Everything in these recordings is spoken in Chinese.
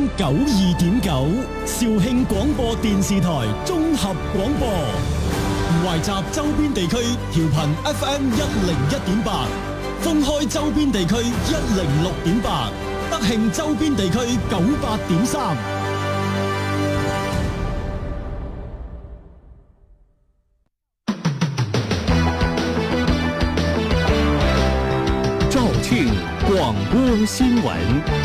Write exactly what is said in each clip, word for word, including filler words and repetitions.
九二點九，肇慶廣播電視台綜合廣播，懷集周邊地區調頻 F M 一零一點八，封開周邊地區一零六點八，德慶周邊地區九八點三。 肇慶廣播新聞。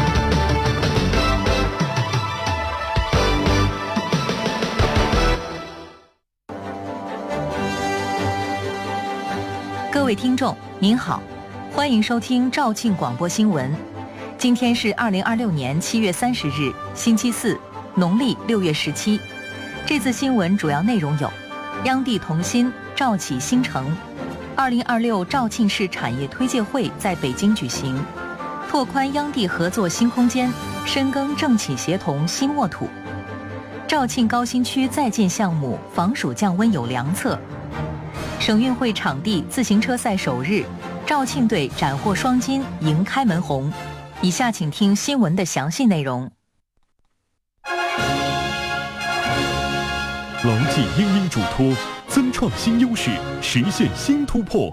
各位听众您好，欢迎收听肇庆广播新闻。今天是二零二六年七月三十日，星期四，农历六月十七。这次新闻主要内容有：央地同心，肇启新城；二零二六肇庆市产业推介会在北京举行；拓宽央地合作新空间，深耕政企协同新沃土；肇庆高新区在建项目防暑降温有良策；省运会场地自行车赛首日，肇庆队斩获双金，迎开门红。以下请听新闻的详细内容。 牢记英英嘱托，增创新优势，实现新突破。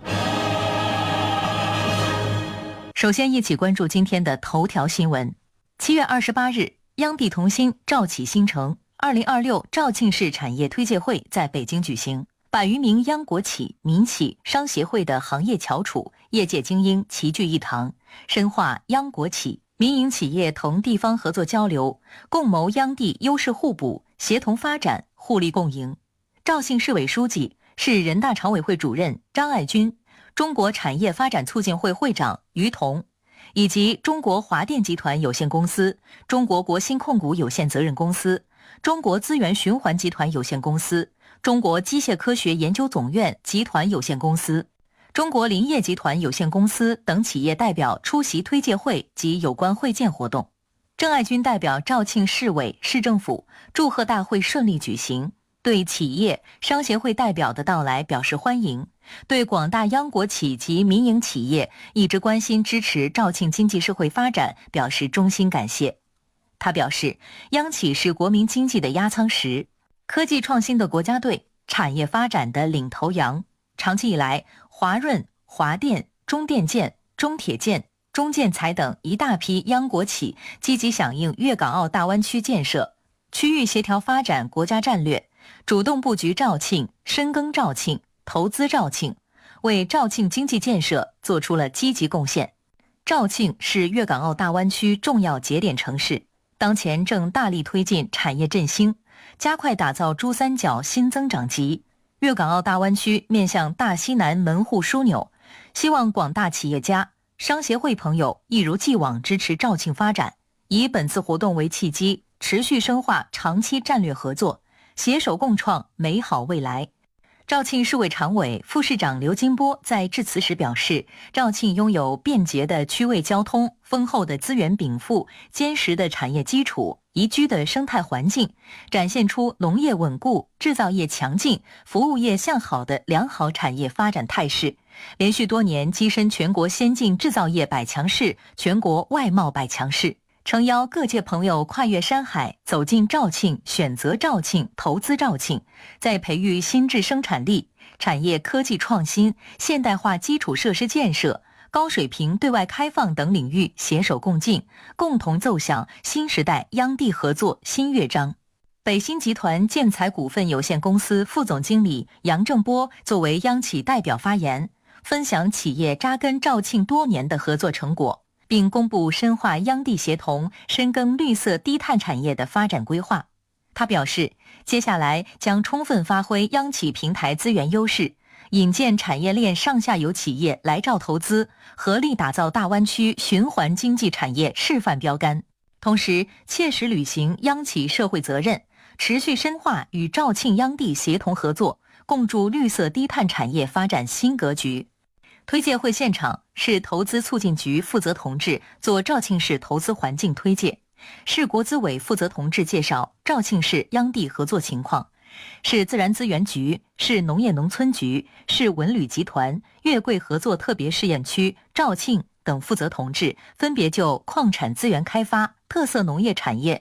首先一起关注今天的头条新闻。七月二十八日，央地同心，肇启新城二零二六肇庆市产业推介会在北京举行。百余名央国企、民企、商协会的行业翘楚、业界精英齐聚一堂，深化央国企、民营企业同地方合作交流，共谋央地优势互补、协同发展、互利共赢。肇庆市委书记、市人大常委会主任张爱军、中国产业发展促进会会长于彤，以及中国华电集团有限公司、中国国新控股有限责任公司、中国资源循环集团有限公司、中国机械科学研究总院集团有限公司、中国林业集团有限公司等企业代表出席推介会及有关会见活动。郑爱军代表肇庆市委、市政府祝贺大会顺利举行，对企业、商协会代表的到来表示欢迎，对广大央国企及民营企业一直关心支持肇庆经济社会发展表示衷心感谢。他表示，央企是国民经济的压舱石，科技创新的国家队，产业发展的领头羊。长期以来，华润、华电、中电建、中铁建、中建材等一大批央国企积极响应粤港澳大湾区建设、区域协调发展国家战略，主动布局肇庆、深耕肇庆、投资肇庆，为肇庆经济建设做出了积极贡献。肇庆是粤港澳大湾区重要节点城市，当前正大力推进产业振兴，加快打造珠三角新增长极。粤港澳大湾区面向大西南门户枢纽，希望广大企业家、商协会朋友一如既往支持肇庆发展，以本次活动为契机，持续深化长期战略合作，携手共创美好未来。肇庆市委常委、副市长刘金波在致辞时表示，肇庆拥有便捷的区位交通、丰厚的资源禀赋、坚实的产业基础、宜居的生态环境，展现出农业稳固、制造业强劲、服务业向好的良好产业发展态势，连续多年跻身全国先进制造业百强市、全国外贸百强市。诚邀各界朋友跨越山海，走进肇庆，选择肇庆，投资肇庆，在培育新质生产力、产业科技创新、现代化基础设施建设、高水平对外开放等领域携手共进，共同奏响新时代央地合作新乐章。北新集团建材股份有限公司副总经理杨正波作为央企代表发言，分享企业扎根肇庆多年的合作成果，并公布深化央地协同、深耕绿色低碳产业的发展规划。他表示，接下来将充分发挥央企平台资源优势，引荐产业链上下游企业来肇投资，合力打造大湾区循环经济产业示范标杆。同时，切实履行央企社会责任，持续深化与肇庆央地协同合作，共筑绿色低碳产业发展新格局。推介会现场，市投资促进局负责同志做肇庆市投资环境推介，市国资委负责同志介绍肇庆市央地合作情况，市自然资源局、市农业农村局、市文旅集团、粤桂合作特别试验区、肇庆等负责同志分别就矿产资源开发、特色农业产业、